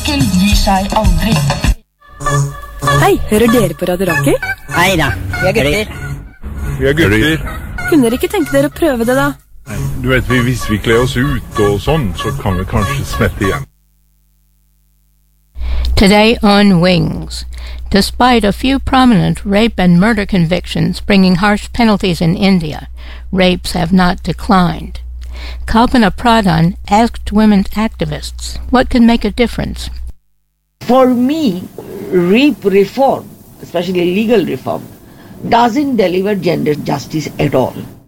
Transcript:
Rakel bryr seg aldri. Hei, hører dere på Radio Rakel? Hei da, vi er gutter. Vi er gutter. Kunne dere ikke tenke dere å prøve det da? Du vet, hvis vi kler oss ut og sånn, så kan vi kanskje smette igjen. Today on Wings. Despite a few prominent rape and murder convictions bringing harsh penalties in India, rapes have not declined. Kalpana Pradhan asked women activists what could make a difference. For me, rape reform, especially legal reform, doesn't deliver gender justice at all.